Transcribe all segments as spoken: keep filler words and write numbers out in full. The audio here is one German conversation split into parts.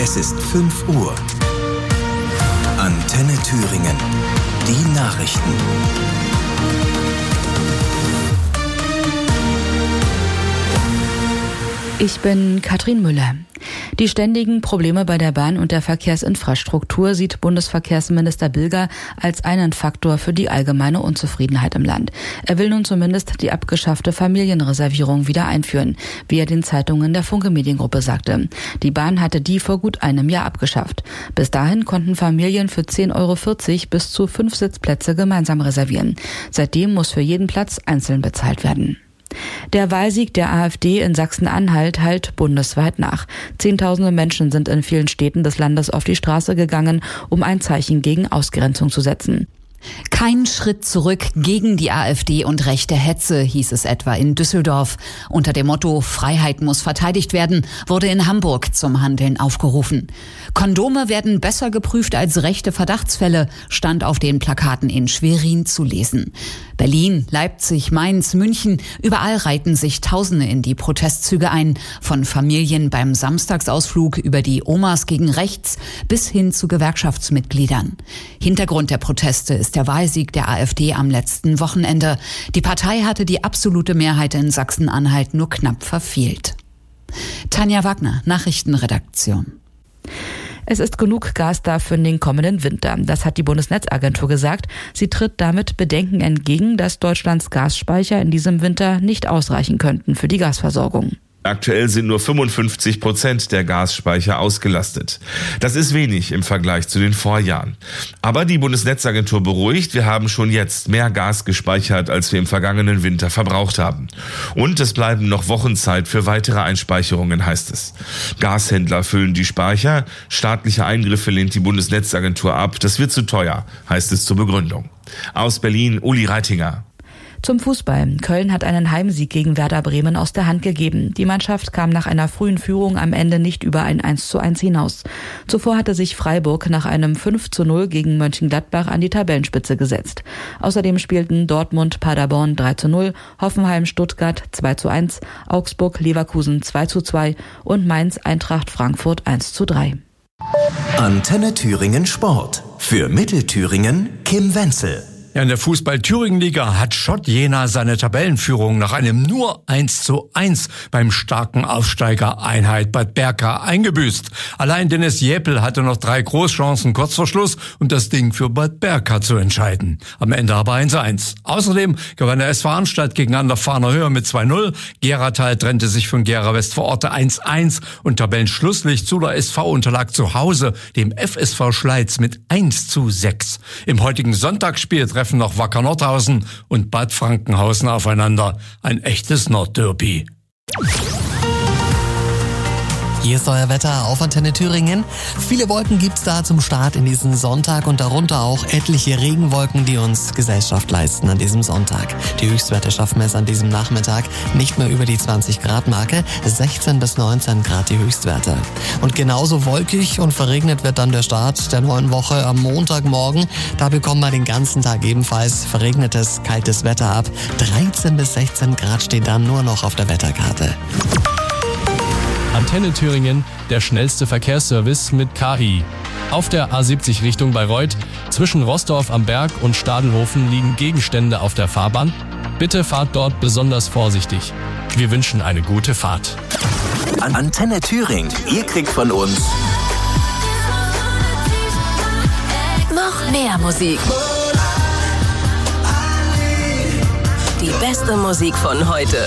Es ist fünf Uhr. Antenne Thüringen. Die Nachrichten. Ich bin Katrin Müller. Die ständigen Probleme bei der Bahn und der Verkehrsinfrastruktur sieht Bundesverkehrsminister Bilger als einen Faktor für die allgemeine Unzufriedenheit im Land. Er will nun zumindest die abgeschaffte Familienreservierung wieder einführen, wie er den Zeitungen der Funke Mediengruppe sagte. Die Bahn hatte die vor gut einem Jahr abgeschafft. Bis dahin konnten Familien für zehn Euro vierzig bis zu fünf Sitzplätze gemeinsam reservieren. Seitdem muss für jeden Platz einzeln bezahlt werden. Der Wahlsieg der AfD in Sachsen-Anhalt hallt bundesweit nach. Zehntausende Menschen sind in vielen Städten des Landes auf die Straße gegangen, um ein Zeichen gegen Ausgrenzung zu setzen. Kein Schritt zurück gegen die AfD und rechte Hetze, hieß es etwa in Düsseldorf. Unter dem Motto Freiheit muss verteidigt werden, wurde in Hamburg zum Handeln aufgerufen. Kondome werden besser geprüft als rechte Verdachtsfälle, stand auf den Plakaten in Schwerin zu lesen. Berlin, Leipzig, Mainz, München, überall reihten sich Tausende in die Protestzüge ein. Von Familien beim Samstagsausflug über die Omas gegen rechts bis hin zu Gewerkschaftsmitgliedern. Hintergrund der Proteste ist der Wahlsieg der AfD am letzten Wochenende. Die Partei hatte die absolute Mehrheit in Sachsen-Anhalt nur knapp verfehlt. Tanja Wagner, Nachrichtenredaktion. Es ist genug Gas da für den kommenden Winter. Das hat die Bundesnetzagentur gesagt. Sie tritt damit Bedenken entgegen, dass Deutschlands Gasspeicher in diesem Winter nicht ausreichen könnten für die Gasversorgung. Aktuell sind nur fünfundfünfzig Prozent der Gasspeicher ausgelastet. Das ist wenig im Vergleich zu den Vorjahren. Aber die Bundesnetzagentur beruhigt, wir haben schon jetzt mehr Gas gespeichert, als wir im vergangenen Winter verbraucht haben. Und es bleiben noch Wochen Zeit für weitere Einspeicherungen, heißt es. Gashändler füllen die Speicher, staatliche Eingriffe lehnt die Bundesnetzagentur ab. Das wird zu teuer, heißt es zur Begründung. Aus Berlin, Uli Reitinger. Zum Fußball. Köln hat einen Heimsieg gegen Werder Bremen aus der Hand gegeben. Die Mannschaft kam nach einer frühen Führung am Ende nicht über ein eins zu eins hinaus. Zuvor hatte sich Freiburg nach einem fünf zu null gegen Mönchengladbach an die Tabellenspitze gesetzt. Außerdem spielten Dortmund Paderborn drei zu null, Hoffenheim Stuttgart zwei zu eins, Augsburg Leverkusen zwei zu zwei und Mainz Eintracht Frankfurt eins zu drei. Antenne Thüringen Sport. Für Mittelthüringen Kim Wenzel. Ja, in der Fußball-Thüringen-Liga hat Schott Jena seine Tabellenführung nach einem nur eins zu eins beim starken Aufsteiger Einheit Bad Berka eingebüßt. Allein Dennis Jäpel hatte noch drei Großchancen kurz vor Schluss, um das Ding für Bad Berka zu entscheiden. Am Ende aber eins zu eins. Außerdem gewann der S V Arnstadt gegen Anderfahner Höhe mit zwei null. Geratal trennte sich von Gera West vor Orte eins zu eins und Tabellenschlusslicht Zuler S V unterlag zu Hause dem F S V Schleiz mit eins zu sechs. Im heutigen Sonntagsspiel treffen noch Wacker Nordhausen und Bad Frankenhausen aufeinander. Ein echtes Nordderby. Hier ist euer Wetter auf Antenne Thüringen. Viele Wolken gibt's da zum Start in diesen Sonntag und darunter auch etliche Regenwolken, die uns Gesellschaft leisten an diesem Sonntag. Die Höchstwerte schaffen es an diesem Nachmittag nicht mehr über die zwanzig Grad Marke, sechzehn bis neunzehn Grad die Höchstwerte. Und genauso wolkig und verregnet wird dann der Start der neuen Woche am Montagmorgen. Da bekommen wir den ganzen Tag ebenfalls verregnetes, kaltes Wetter ab. dreizehn bis sechzehn Grad steht dann nur noch auf der Wetterkarte. Antenne Thüringen, der schnellste Verkehrsservice mit K I. Auf der A siebzig Richtung Bayreuth, zwischen Roßdorf am Berg und Stadelhofen liegen Gegenstände auf der Fahrbahn. Bitte fahrt dort besonders vorsichtig. Wir wünschen eine gute Fahrt. Antenne Thüringen, ihr kriegt von uns noch mehr Musik. Die beste Musik von heute.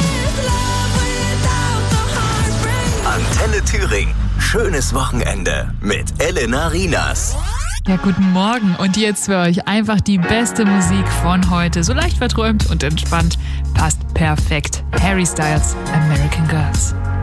Antenne Thüringen. Schönes Wochenende mit Elena Rinas. Ja, guten Morgen und jetzt für euch einfach die beste Musik von heute. So leicht verträumt und entspannt. Passt perfekt. Harry Styles, American Girls.